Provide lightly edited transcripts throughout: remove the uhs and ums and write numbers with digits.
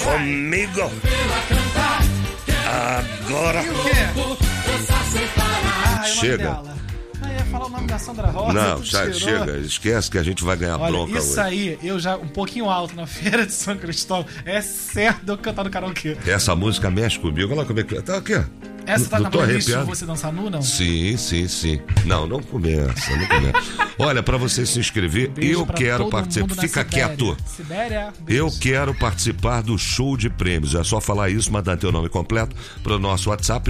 comigo. Agora. E o quê? Chega. Ia falar o nome da Sandra Rosa. Não, chega. Esquece que a gente vai ganhar bronca isso hoje. aí, eu já um pouquinho alto na feira de São Cristóvão. É certo de eu cantar no karaokê. Essa música mexe comigo. Olha lá como é que... Tá aqui, ó. Essa tá na playlist de Você Dançar Nu, não? Sim. Não começa. Olha, pra você se inscrever, eu quero participar. Fica quieto. Sibéria, eu quero participar do show de prêmios. É só falar isso, mandar teu nome completo pro nosso WhatsApp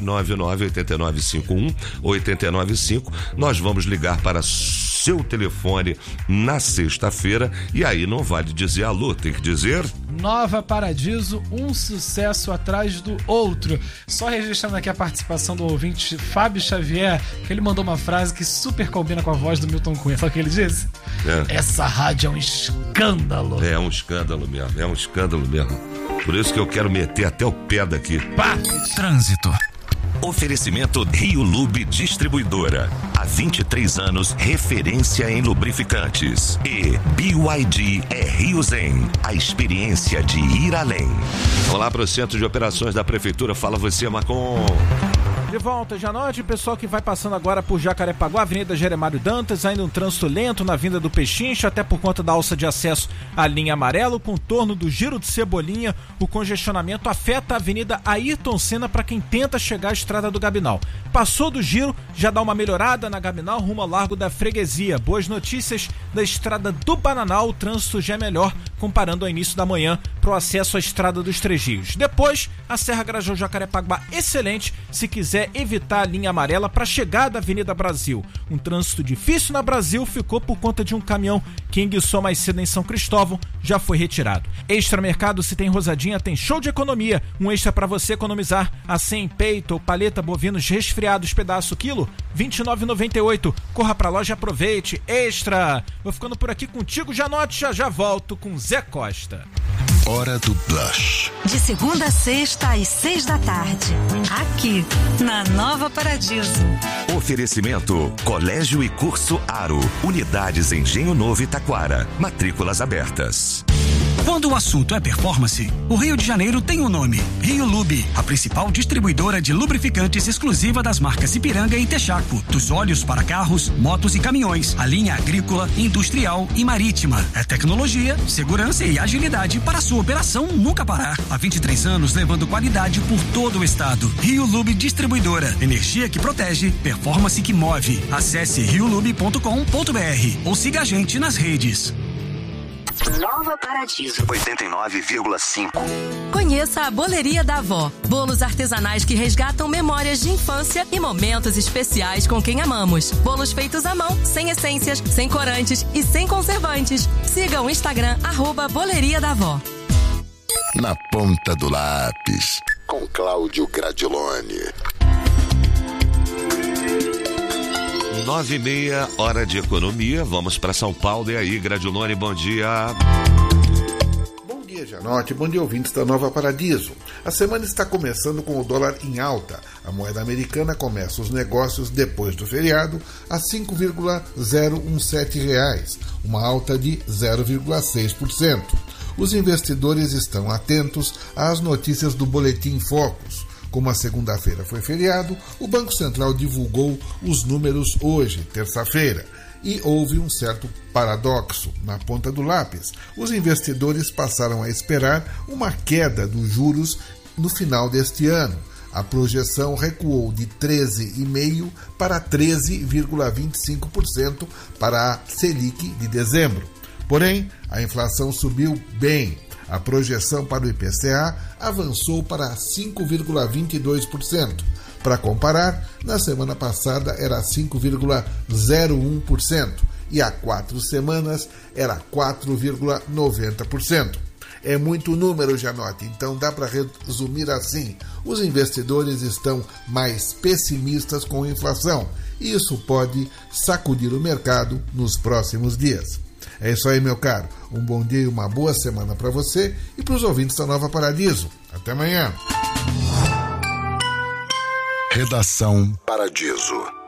998951 Nós vamos ligar para seu telefone na sexta-feira e aí não vale dizer alô, tem que dizer Nova Paradiso, um sucesso atrás do outro. Só registrando aqui a participação do ouvinte Fábio Xavier, que ele mandou uma frase que super combina com a voz do Milton Cunha. Sabe o que ele disse? Essa rádio é um escândalo. É um escândalo mesmo. Por isso que eu quero meter até o pé daqui. Pá! Trânsito. Oferecimento Rio Lube Distribuidora. Há 23 anos, referência em lubrificantes. E BYD é Rio Zen, a experiência de ir além. Vamos lá para o Centro de Operações da Prefeitura. Fala você, Macon. De volta, Janote, pessoal que vai passando agora por Jacarepaguá, Avenida Jeremário Dantas, ainda um trânsito lento na vinda do Pechincha, até por conta da alça de acesso à linha amarela, o contorno do Giro de Cebolinha, o congestionamento afeta a Avenida Ayrton Senna para quem tenta chegar à Estrada do Gabinal. Passou do Giro, já dá uma melhorada na Gabinal rumo ao Largo da Freguesia. Boas notícias da Estrada do Bananal, o trânsito já é melhor comparando ao início da manhã para o acesso à Estrada dos Três Rios. Depois, a Serra Grajaú Jacarepaguá excelente, se quiser evitar a linha amarela para chegar da Avenida Brasil. Um trânsito difícil na Brasil ficou por conta de um caminhão que enguiçou mais cedo em São Cristóvão, já foi retirado. Extra Mercado, se tem Rosadinha, tem show de economia. Um extra para você economizar. A 100 peito ou paleta bovinos resfriados, pedaço quilo, R$ 29,98. Corra pra loja e aproveite. Extra! Vou ficando por aqui contigo, Janote, já volto com Zé Costa. Hora do Blush. De segunda a sexta às 6 da tarde. Aqui, na Nova Paradiso. Oferecimento Colégio e Curso Aro. Unidades Engenho Novo e Taquara. Matrículas abertas. Quando o assunto é performance, o Rio de Janeiro tem um nome: Rio Lube, a principal distribuidora de lubrificantes exclusiva das marcas Ipiranga e Texaco, dos óleos para carros, motos e caminhões, a linha agrícola, industrial e marítima. É tecnologia, segurança e agilidade para a sua operação nunca parar. Há 23 anos levando qualidade por todo o estado. Rio Lube Distribuidora, energia que protege, performance que move. Acesse riolube.com.br ou siga a gente nas redes. Nova Paradiso 89,5. Conheça a Boleria da Avó. Bolos artesanais que resgatam memórias de infância e momentos especiais com quem amamos. Bolos feitos à mão, sem essências, sem corantes e sem conservantes. Siga o Instagram @Boleria da Avó. Na ponta do lápis, com Cláudio Gradiloni. 9h30, hora de economia. Vamos para São Paulo. E aí, Gradiloni, bom dia. Bom dia, Janote. Bom dia, ouvintes da Nova Paradiso. A semana está começando com o dólar em alta. A moeda americana começa os negócios depois do feriado a R$ 5,017, uma alta de 0,6%. Os investidores estão atentos às notícias do Boletim Focus. Como a segunda-feira foi feriado, o Banco Central divulgou os números hoje, terça-feira, e houve um certo paradoxo na ponta do lápis. Os investidores passaram a esperar uma queda dos juros no final deste ano. A projeção recuou de 13,5% para 13,25% para a Selic de dezembro. Porém, a inflação subiu bem. A projeção para o IPCA avançou para 5,22%. Para comparar, na semana passada era 5,01% e há 4 semanas era 4,90%. É muito número, Janote, então dá para resumir assim: os investidores estão mais pessimistas com a inflação e isso pode sacudir o mercado nos próximos dias. É isso aí, meu caro. Um bom dia e uma boa semana para você e para os ouvintes da Nova Paradiso. Até amanhã. Redação Paradiso.